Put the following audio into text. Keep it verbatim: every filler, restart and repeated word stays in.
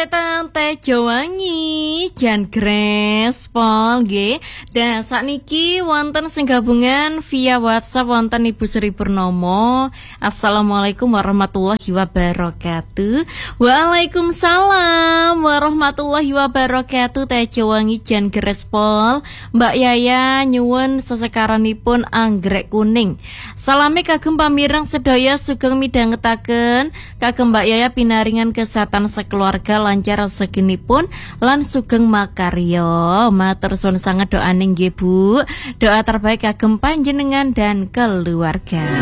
Setan teh Jawangi Jan Grespol nggih. Dan sakniki wonten sing gabungan via WhatsApp wonten Ibu Sri Purnomo. Assalamualaikum warahmatullahi wabarakatuh. Waalaikumsalam warahmatullahi wabarakatuh. Teh Jawangi Jan Grespol. Mbak Yaya nyuwun sesekaranipun anggrek kuning. Salami kagem pamireng sedaya sugeng midhangetaken kagem Mbak Yaya pinaringan kesehatan sekeluarga lancar rezekinipun lan sugeng makarya. Matur suwun sanget doane nggih Bu. Doa terbaik kagem panjenengan dan keluarga.